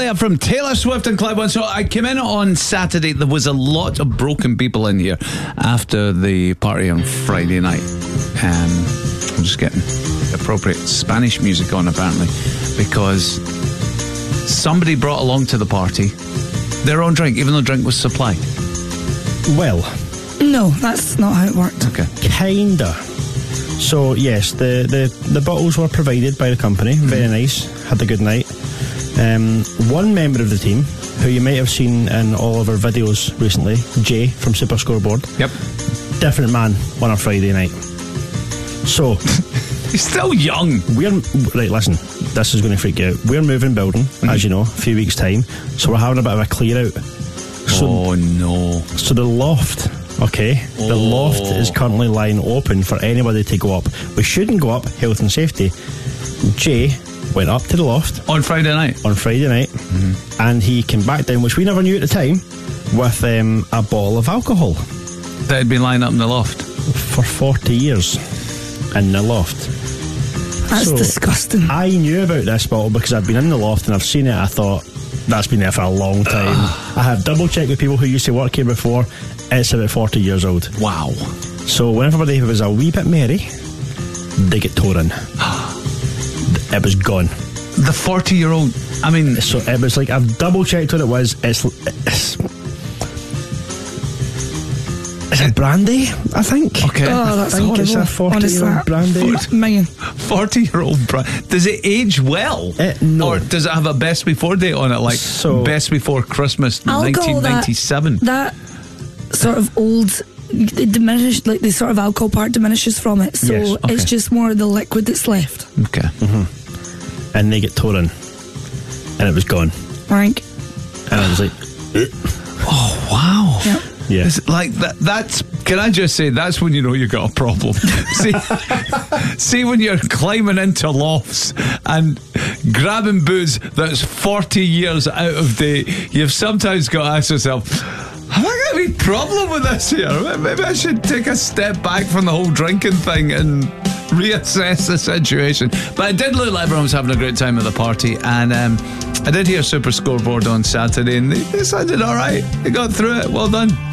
From Taylor Swift and Clyde One. So I came in on Saturday. There was a lot of broken people in here after the party on Friday night. I'm just getting appropriate Spanish music on, apparently, because somebody brought along to the party their own drink, even though drink was supplied. Well, no, that's not how it worked. Okay. Kinda. So yes, the bottles were provided by the company. Very nice. Had a good night. One member of the team, who you might have seen in all of our videos recently, Jay from Super Scoreboard. Yep. Different man on a Friday night. So he's still young. Right, listen, this is going to freak you out. We're moving building, as you know, a few weeks' time. So we're having a bit of a clear out. So, oh no. So the loft, okay? The loft is currently lying open for anybody to go up. We shouldn't go up, health and safety. Jay went up to the loft on Friday night, and he came back down, which we never knew at the time, with a bottle of alcohol that had been lying up in the loft for 40 years in the loft. That's disgusting. I knew about this bottle because I'd been in the loft and I've seen it. I thought, that's been there for a long time. I have double checked with people who used to work here before. It's about 40 years old. Wow. So when everybody was a wee bit merry, they get tore in. It was gone. The 40-year-old, I mean... So it was like, I've double checked what it was. It's a brandy, I think. Okay. Oh, that's horrible. It's a 40-year-old brandy. 40-year-old brandy. Does it age well? No. Or does it have a best before date on it, like best before Christmas 1997? That sort of old... It diminished, like the sort of alcohol part diminishes from it. So yes, okay. It's just more the liquid that's left. Okay. And they get tore in. And it was gone. Rank. And I was like... Oh, wow. Yep. Yeah. It's like that's, can I just say, that's when you know you've got a problem. see when you're climbing into lofts and grabbing booze that's 40 years out of date, you've sometimes got to ask yourself, have I got any problem with this here? Maybe I should take a step back from the whole drinking thing and reassess the situation. But it did look like everyone was having a great time at the party, and I did hear Super Scoreboard on Saturday, and they sounded alright. They got through it. Well done.